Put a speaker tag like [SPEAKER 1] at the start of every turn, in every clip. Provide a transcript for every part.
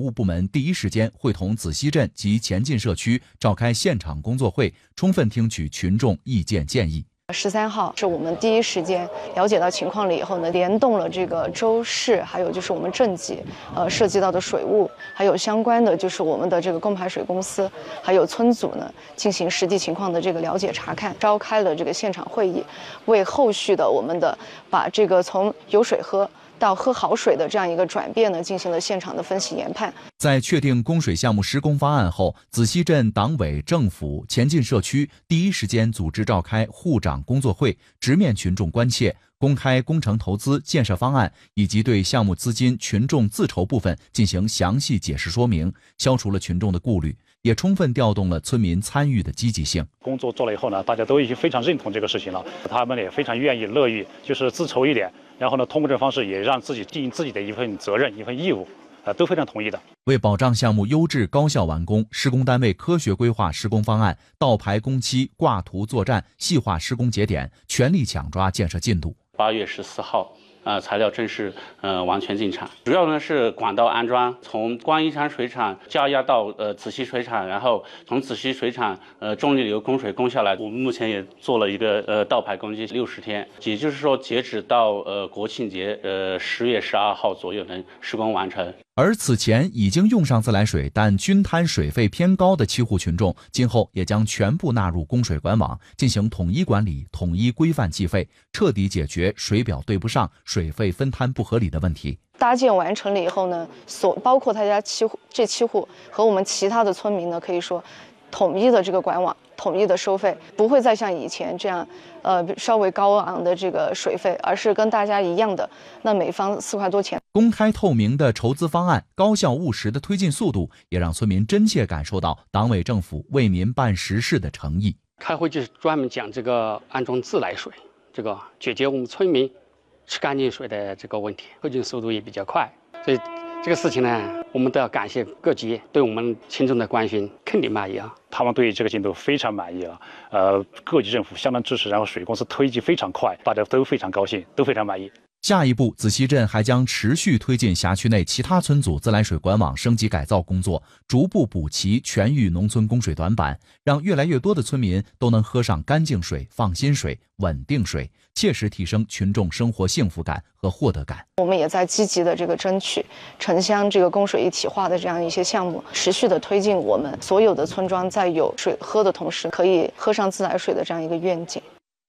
[SPEAKER 1] 务部门第一时间会同子溪镇及前进社区召开现场工作会，充分听取群众意见建议。
[SPEAKER 2] 13号是我们第一时间了解到情况了以后呢，联动了这个州市，还有就是我们镇级，涉及到的水务，还有相关的就是我们的这个供排水公司，还有村组呢，进行实际情况的这个了解查看，召开了这个现场会议，为后续的我们的把这个从有水喝到喝好水的这样一个转变呢，进行了现场的分析研判。
[SPEAKER 1] 在确定供水项目施工方案后，子溪镇党委政府前进社区第一时间组织召开户长工作会，直面群众关切，公开工程投资、建设方案以及对项目资金群众自筹部分进行详细解释说明，消除了群众的顾虑，也充分调动了村民参与的积极性。
[SPEAKER 3] 工作做了以后呢，大家都已经非常认同这个事情了，他们也非常愿意乐意，就是自筹一点，然后呢，通过这方式也让自己尽自己的一份责任、一份义务，都非常同意的。
[SPEAKER 1] 为保障项目优质高效完工，施工单位科学规划施工方案，倒排工期、挂图作战，细化施工节点，全力抢抓建设进度。
[SPEAKER 4] 8月14号。材料正式完全进场，主要呢是管道安装，从观音山水厂加压到子溪水厂，然后从子溪水厂重力流供水供下来。我们目前也做了一个倒排工期60天，也就是说截止到国庆节10月12号左右能施工完成。
[SPEAKER 1] 而此前已经用上自来水但均摊水费偏高的7户群众，今后也将全部纳入供水管网，进行统一管理、统一规范计费，彻底解决水表对不上、水费分摊不合理的问题。
[SPEAKER 2] 搭建完成了以后呢，包括他家这7户和我们其他的村民呢，可以说统一的这个管网，统一的收费，不会再像以前这样稍微高昂的这个水费，而是跟大家一样的，那每方4块多钱。
[SPEAKER 1] 公开透明的筹资方案，高效务实的推进速度，也让村民真切感受到党委政府为民办实事的诚意。
[SPEAKER 5] 开会就是专门讲这个安装自来水，这个解决我们村民吃干净水的这个问题，推进速度也比较快。所以这个事情呢，我们都要感谢各级对我们群众的关心，肯定满意啊。
[SPEAKER 3] 他们对这个进度非常满意啊，各级政府相当支持，然后水公司推进非常快，大家都非常高兴，都非常满意。
[SPEAKER 1] 下一步，子溪镇还将持续推进辖区内其他村组自来水管网升级改造工作，逐步补齐全域农村供水短板，让越来越多的村民都能喝上干净水、放心水、稳定水，切实提升群众生活幸福感和获得感。
[SPEAKER 2] 我们也在积极的这个争取城乡这个供水一体化的这样一些项目，持续的推进我们所有的村庄在有水喝的同时，可以喝上自来水的这样一个愿景。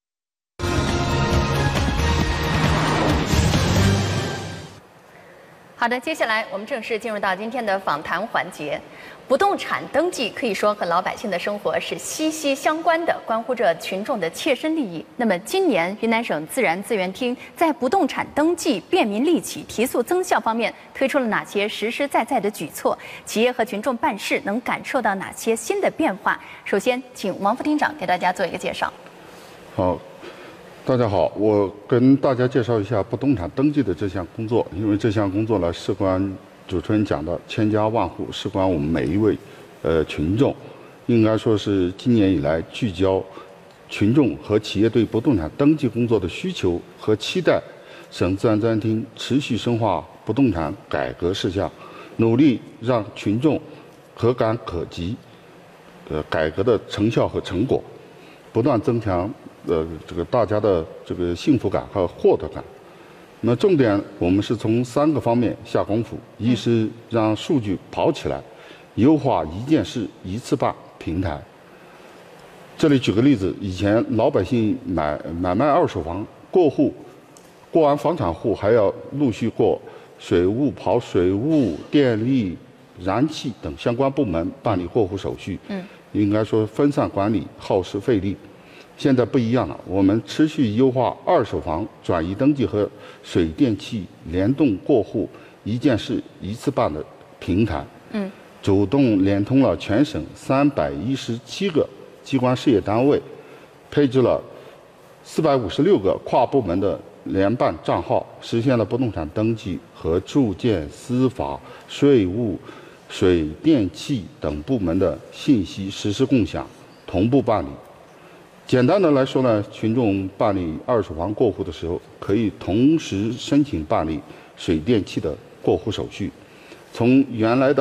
[SPEAKER 6] 好的，接下来我们正式进入到今天的访谈环节。不动产登记可以说和老百姓的生活是息息相关的，关乎着群众的切身利益。那么，今年云南省自然资源厅在不动产登记便民利企、提速增效方面推出了哪些实实在在的举措？企业和群众办事能感受到哪些新的变化？首先，请王副厅长给大家做一个介绍。
[SPEAKER 7] 好。大家好，我跟大家介绍一下不动产登记的这项工作。因为这项工作呢，事关主持人讲的千家万户，事关我们每一位群众，应该说是今年以来聚焦群众和企业对不动产登记工作的需求和期待，省自然资源厅持续深化不动产改革事项，努力让群众可感可及改革的成效和成果，不断增强这个大家的这个幸福感和获得感。那重点我们是从3个方面下功夫：一是让数据跑起来，优化一件事一次办平台。这里举个例子，以前老百姓买卖二手房过户，过完房产户还要陆续过水务、跑水务、电力、燃气等相关部门办理过户手续。应该说分散管理，耗时费力。现在不一样了，我们持续优化二手房转移登记和水电气联动过户一件事一次办的平台。主动联通了全省317个机关事业单位，配置了456个跨部门的联办账号，实现了不动产登记和住建、司法、税务、水电气等部门的信息实时共享，同步办理。简单的来说呢，群众办理二手房过户的时候，可以同时申请办理水电气的过户手续，从原来的